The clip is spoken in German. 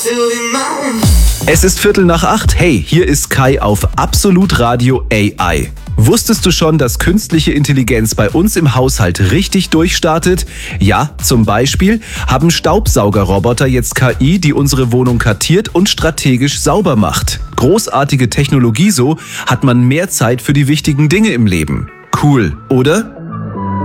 Es ist 7:45. Hey, hier ist Kai auf Absolut Radio AI. Wusstest du schon, dass künstliche Intelligenz bei uns im Haushalt richtig durchstartet? Ja, zum Beispiel haben Staubsaugerroboter jetzt KI, die unsere Wohnung kartiert und strategisch sauber macht. Großartige Technologie, so hat man mehr Zeit für die wichtigen Dinge im Leben. Cool, oder?